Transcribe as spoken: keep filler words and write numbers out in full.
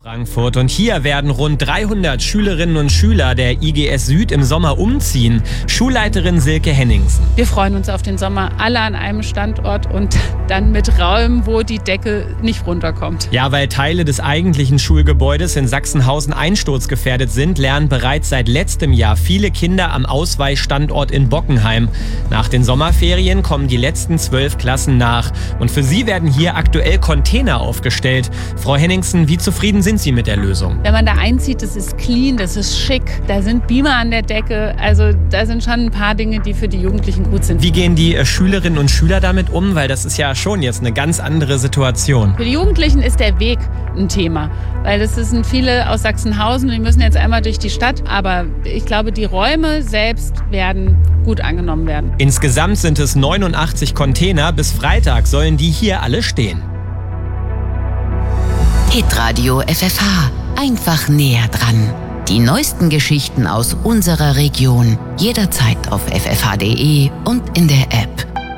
Frankfurt und hier werden rund dreihundert Schülerinnen und Schüler der I G S Süd im Sommer umziehen. Schulleiterin Silke Henningsen. Wir freuen uns auf den Sommer alle an einem Standort und dann mit Räumen, wo die Decke nicht runterkommt. Ja, weil Teile des eigentlichen Schulgebäudes in Sachsenhausen einsturzgefährdet sind, lernen bereits seit letztem Jahr viele Kinder am Ausweichstandort in Bockenheim. Nach den Sommerferien kommen die letzten zwölf Klassen nach. Und für sie werden hier aktuell Container aufgestellt. Frau Henningsen, wie zufrieden sind Sie mit der Lösung? Wenn man da einzieht, das ist clean, das ist schick, da sind Beamer an der Decke, also da sind schon ein paar Dinge, die für die Jugendlichen gut sind. Wie gehen die äh, Schülerinnen und Schüler damit um? Weil das ist ja schon jetzt eine ganz andere Situation. Für die Jugendlichen ist der Weg ein Thema, weil das sind viele aus Sachsenhausen, die müssen jetzt einmal durch die Stadt, aber ich glaube, die Räume selbst werden gut angenommen werden. Insgesamt sind es neunundachtzig Container, bis Freitag sollen die hier alle stehen. Hitradio F F H. Einfach näher dran. Die neuesten Geschichten aus unserer Region. Jederzeit auf f f h punkt d e und in der App.